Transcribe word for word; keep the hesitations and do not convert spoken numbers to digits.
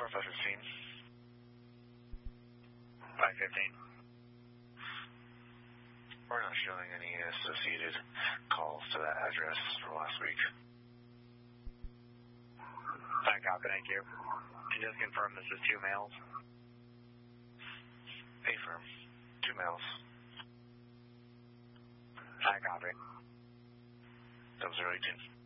Northwest fifteen. five fifteen. We're not showing any associated calls to that address from last week. I copy, thank you. And just confirm this is two males? Affirm. Two males. I copy. Double zero eighteen.